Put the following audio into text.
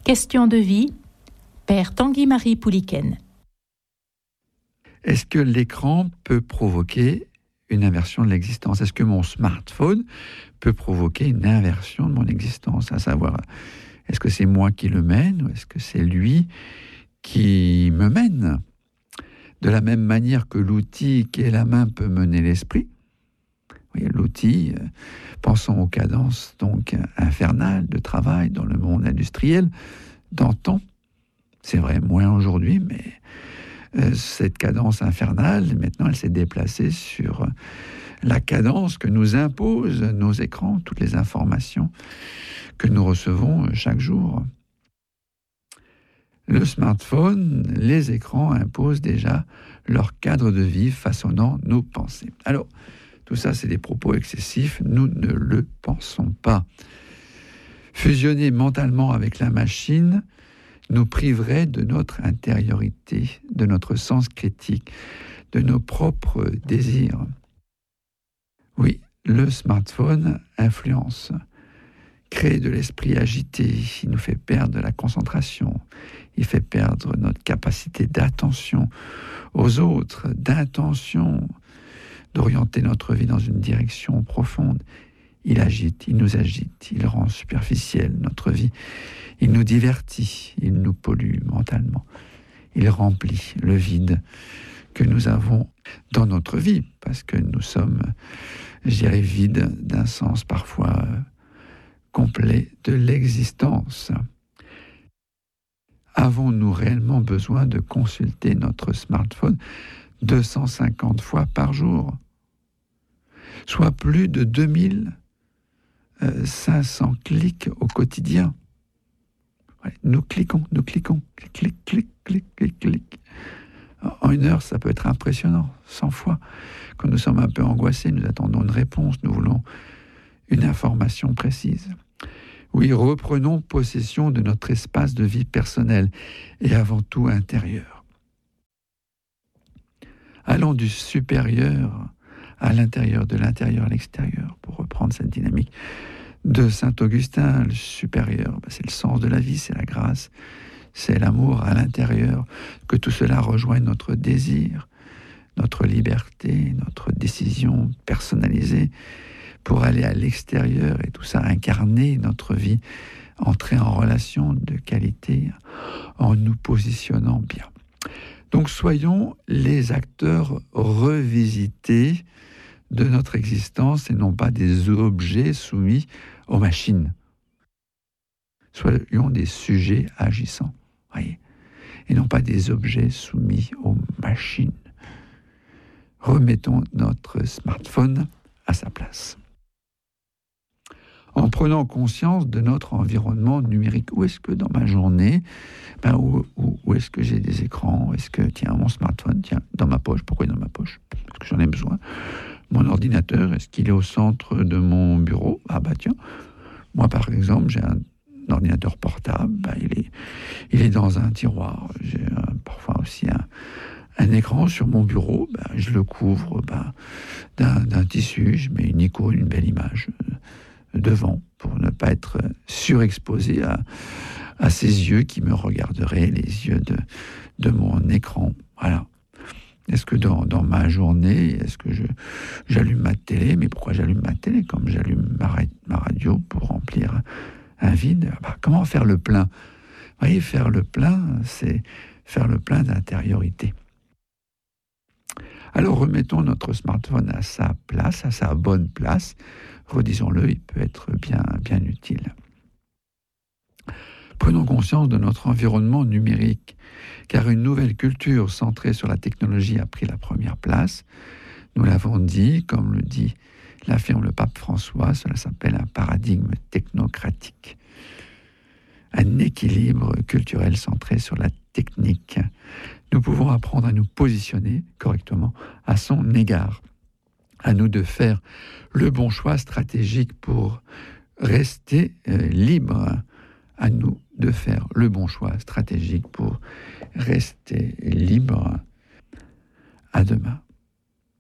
Question de vie, Père Tanguy-Marie Pouliken. Est-ce que l'écran peut provoquer une inversion de l'existence? Est-ce que mon smartphone peut provoquer une inversion de mon existence? À savoir, est-ce que c'est moi qui le mène ou est-ce que c'est lui qui me mène? De la même manière que l'outil qui est la main peut mener l'esprit. Oui, l'outil, pensons aux cadences donc infernales de travail dans le monde industriel d'antan. C'est vrai, moins aujourd'hui, mais cette cadence infernale, maintenant, elle s'est déplacée sur la cadence que nous imposent nos écrans, toutes les informations que nous recevons chaque jour. Le smartphone, les écrans imposent déjà leur cadre de vie façonnant nos pensées. Alors, tout ça, c'est des propos excessifs, nous ne le pensons pas. Fusionner mentalement avec la machine nous priverait de notre intériorité, de notre sens critique, de nos propres désirs. Oui, le smartphone influence, crée de l'esprit agité, il nous fait perdre de la concentration, il fait perdre notre capacité d'attention aux autres, d'intention, d'orienter notre vie dans une direction profonde. Il agite, il nous agite, il rend superficielle notre vie, il nous divertit, il nous pollue mentalement, il remplit le vide que nous avons dans notre vie, parce que nous sommes, je dirais, vides d'un sens parfois complet de l'existence. Avons-nous réellement besoin de consulter notre smartphone 250 fois par jour, soit plus de 2500 clics au quotidien? Ouais, nous cliquons, clic. En une heure, ça peut être impressionnant, 100 fois. Quand nous sommes un peu angoissés, nous attendons une réponse, nous voulons une information précise. Oui, reprenons possession de notre espace de vie personnel et avant tout intérieur. Allons du supérieur à l'intérieur, de l'intérieur à l'extérieur, pour reprendre cette dynamique de Saint-Augustin. Le supérieur, c'est le sens de la vie, c'est la grâce, c'est l'amour à l'intérieur, que tout cela rejoigne notre désir, notre liberté, notre décision personnalisée, pour aller à l'extérieur et tout ça incarner notre vie, entrer en relation de qualité en nous positionnant bien. Donc soyons les acteurs revisités de notre existence et non pas des objets soumis aux machines. Soyons des sujets agissants, voyez, et non pas des objets soumis aux machines. Remettons notre smartphone à sa place. En prenant conscience de notre environnement numérique. Où est-ce que dans ma journée, où est-ce que j'ai des écrans? Est-ce que, tiens, mon smartphone, dans ma poche? Pourquoi dans ma poche? Parce que j'en ai besoin. Mon ordinateur, est-ce qu'il est au centre de mon bureau? Ah bah tiens, moi par exemple, j'ai un ordinateur portable, il est dans un tiroir. J'ai parfois aussi un écran sur mon bureau, je le couvre d'un tissu, je mets une icône, une belle image devant, pour ne pas être surexposé à ces yeux qui me regarderaient, les yeux de mon écran. Voilà. Est-ce que dans ma journée, est-ce que j'allume ma télé? Mais pourquoi j'allume ma télé? Comme j'allume ma radio pour remplir un vide. Comment faire le plein? Vous voyez, faire le plein, c'est faire le plein d'intériorité. Alors remettons notre smartphone à sa place, à sa bonne place. Redisons-le, il peut être bien utile. Prenons conscience de notre environnement numérique, car une nouvelle culture centrée sur la technologie a pris la première place. Nous l'avons dit, comme l'affirme le pape François, cela s'appelle un paradigme technocratique. Un équilibre culturel centré sur la technique. Nous pouvons apprendre à nous positionner correctement à son égard. À nous de faire le bon choix stratégique pour rester libre. À nous de faire le bon choix stratégique pour rester libre. À demain.